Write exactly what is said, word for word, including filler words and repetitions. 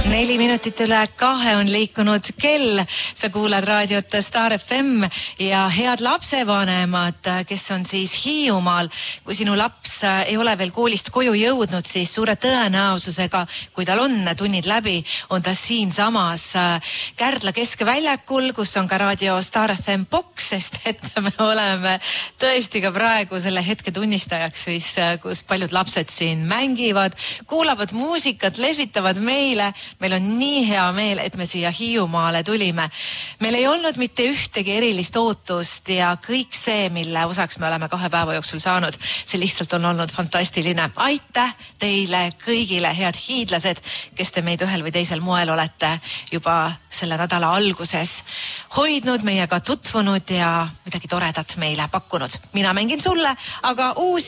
Neli minutit üle kahe on liikunud kell. Sa kuulad raadiot Star F M ja head lapsevanemad, kes on siis Hiiumaal. Kui sinu laps ei ole veel koolist koju jõudnud, siis suure tõenäosusega, kui tal on tunnid läbi, on ta siin samas Kärdla keskväljakul, kus on ka raadio Star F M boks, sest et me oleme tõesti ka praegu selle hetke tunnistajaks, kus paljud lapsed siin mängivad, kuulavad muusikat, lehvitavad meile. Meil on nii hea meel, et me siia Hiiumaale tulime. Meil ei olnud mitte ühtegi erilist ootust ja kõik see, mille osaks me oleme kahe päeva jooksul saanud, see lihtsalt on olnud fantastiline. Aitäh teile kõigile, head hiidlased, kes te meid ühel või teisel moel olete juba selle nädala alguses hoidnud, meiega tutvunud ja midagi toredat meile pakkunud. Mina mängin sulle, aga uus